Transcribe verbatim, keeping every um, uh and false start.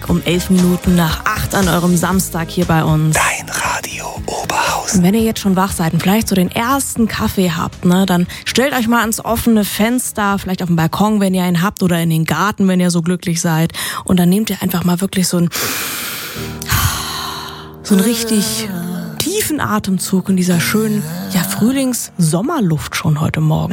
um elf Minuten nach acht an eurem Samstag hier bei uns. Dein Radio Oberhausen. Und wenn ihr jetzt schon wach seid und vielleicht so den ersten Kaffee habt, ne, dann stellt euch mal ans offene Fenster, vielleicht auf dem Balkon, wenn ihr einen habt, oder in den Garten, wenn ihr so glücklich seid. Und dann nehmt ihr einfach mal wirklich so ein so einen richtig tiefen Atemzug in dieser schönen, ja, Frühlings-Sommerluft schon heute Morgen.